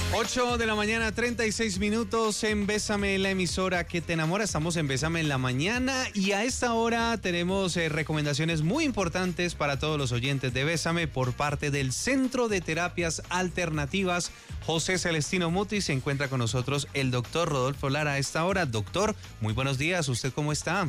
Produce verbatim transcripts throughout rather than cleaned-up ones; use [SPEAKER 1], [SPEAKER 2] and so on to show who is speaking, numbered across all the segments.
[SPEAKER 1] ocho de la mañana, treinta y seis minutos en Bésame, la emisora que te enamora. Estamos en Bésame en la mañana y a esta hora tenemos eh, recomendaciones muy importantes para todos los oyentes de Bésame por parte del Centro de Terapias Alternativas José Celestino Mutis. Se encuentra con nosotros el doctor Rodolfo Lara a esta hora. Doctor, muy buenos días. ¿Usted cómo está?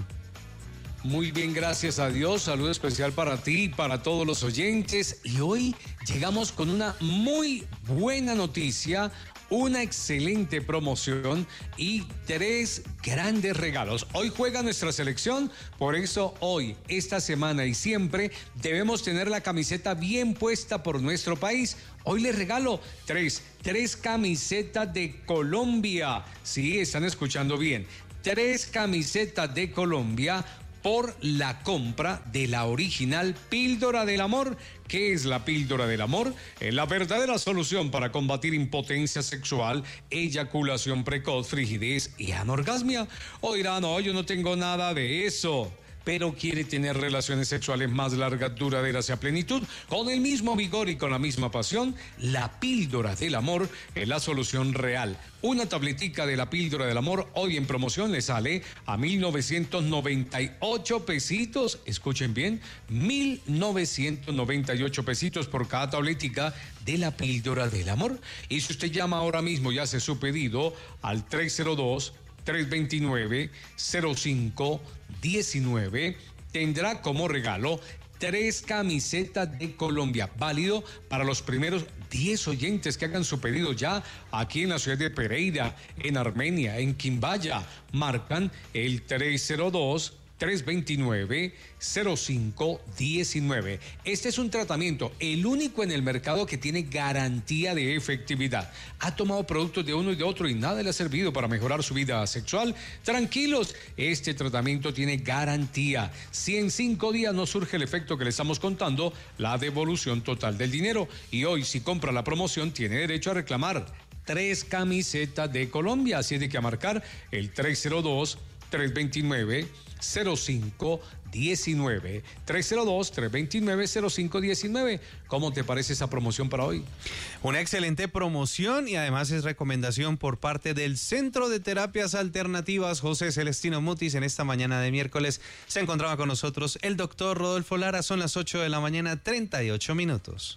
[SPEAKER 2] Muy bien, gracias a Dios. Saludo especial para ti y para todos los oyentes. Y hoy llegamos con una muy buena noticia, una excelente promoción y tres grandes regalos. Hoy juega nuestra selección, por eso hoy, esta semana y siempre debemos tener la camiseta bien puesta por nuestro país. Hoy les regalo tres, tres camisetas de Colombia. Sí, están escuchando bien. Tres camisetas de Colombia por la compra de la original Píldora del Amor. ¿Qué es la Píldora del Amor? Es la verdadera solución para combatir impotencia sexual, eyaculación precoz, frigidez y anorgasmia. O dirán, no, yo no tengo nada de eso, pero quiere tener relaciones sexuales más largas, duraderas y a plenitud, con el mismo vigor y con la misma pasión. La Píldora del Amor es la solución real. Una tabletica de la Píldora del Amor hoy en promoción le sale a mil novecientos noventa y ocho pesitos. Escuchen bien, mil novecientos noventa y ocho pesitos por cada tabletica de la Píldora del Amor. Y si usted llama ahora mismo y hace su pedido al tres cero dos, tres dos nueve, cero cinco uno nueve, tendrá como regalo tres camisetas de Colombia, válido para los primeros diez oyentes que hagan su pedido ya aquí en la ciudad de Pereira, en Armenia, en Quimbaya. Marcan el tres cero dos, tres dos nueve, cero cinco uno nueve. Este es un tratamiento, el único en el mercado que tiene garantía de efectividad. ¿Ha tomado productos de uno y de otro y nada le ha servido para mejorar su vida sexual? Tranquilos, este tratamiento tiene garantía. Si en cinco días no surge el efecto que le estamos contando, la devolución total del dinero. Y hoy, si compra la promoción, tiene derecho a reclamar tres camisetas de Colombia. Así es de que a marcar el tres cero dos, tres dos nueve, cero cinco uno nueve, tres cero dos, tres dos nueve, cero cinco uno nueve. ¿Cómo te parece esa promoción para hoy?
[SPEAKER 1] Una excelente promoción y además es recomendación por parte del Centro de Terapias Alternativas José Celestino Mutis. En esta mañana de miércoles se encontraba con nosotros el doctor Rodolfo Lara. Son las ocho de la mañana, treinta y ocho minutos.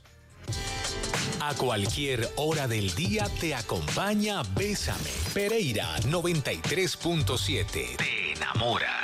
[SPEAKER 3] A cualquier hora del día te acompaña Bésame. Pereira noventa y tres punto siete. Te enamora.